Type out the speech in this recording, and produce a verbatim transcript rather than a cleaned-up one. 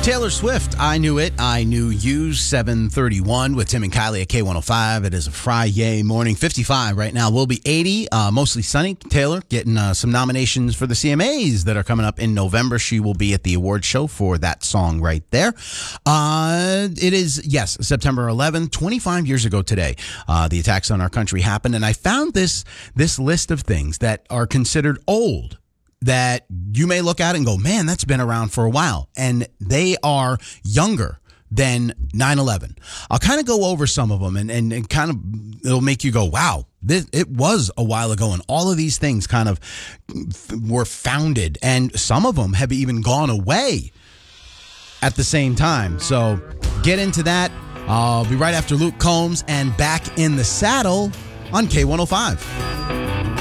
Taylor Swift, I Knew It, I Knew You, seven thirty-one with Tim and Kylie at K one oh five. It is a Friday morning, fifty-five right now. Will be eighty, uh, mostly sunny. Taylor getting uh, some nominations for the C M As that are coming up in November. She will be at the award show for that song right there. Uh, it is, yes, September eleventh, twenty-five years ago today, uh, the attacks on our country happened. And I found this this list of things that are considered old, that you may look at and go, man, that's been around for a while. And they are younger than nine eleven. I'll kind of go over some of them and, and, and kind of it'll make you go, wow, this, it was a while ago. And all of these things kind of were founded, and some of them have even gone away at the same time. So get into that. I'll be right after Luke Combs and Back in the Saddle on K one oh five.